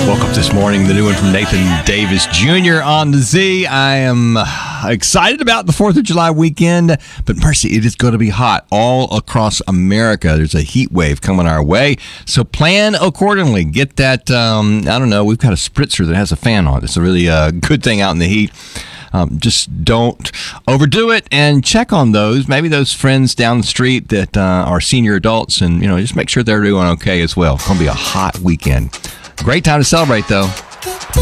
Woke up this morning, the new one from Nathan Davis Jr. on the Z. I am excited about the 4th of July weekend, but mercy, it is going to be hot all across America. There's a heat wave coming our way, so plan accordingly. Get that, I don't know, we've got a spritzer that has a fan on it. It's a really good thing out in the heat. Just don't overdo it, and check on those. Maybe those friends down the street that are senior adults, and just make sure they're doing okay as well. It's going to be a hot weekend. Great time to celebrate, though.